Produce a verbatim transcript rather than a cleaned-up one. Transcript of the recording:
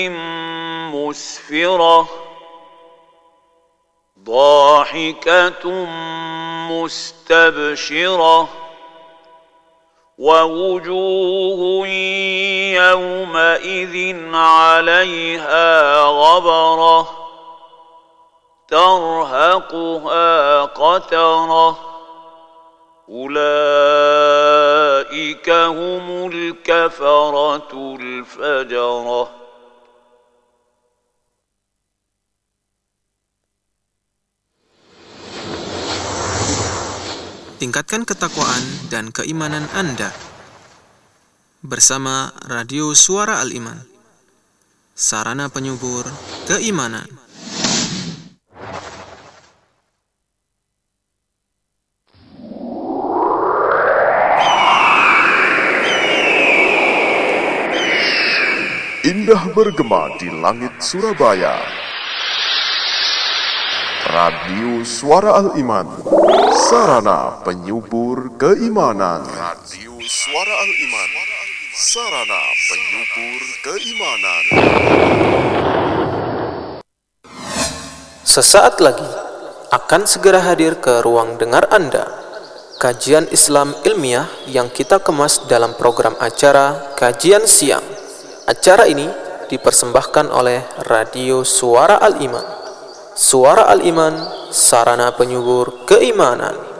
مسفرة ضاحكة مستبشرة ووجوه يومئذ عليها غبرة ترهقها قترة أولئك هم الكفرة الفجرة. Tingkatkan ketakwaan dan keimanan Anda bersama Radio Suara Al-Iman, sarana penyubur keimanan. Indah bergema di langit Surabaya. Radio Suara Al-Iman, sarana penyubur keimanan. Radio Suara Al-Iman, sarana penyubur keimanan. Sesaat lagi akan segera hadir ke ruang dengar Anda kajian Islam ilmiah yang kita kemas dalam program acara Kajian Siang. Acara ini dipersembahkan oleh Radio Suara Al-Iman. Suara Al-Iman, sarana penyubur keimanan.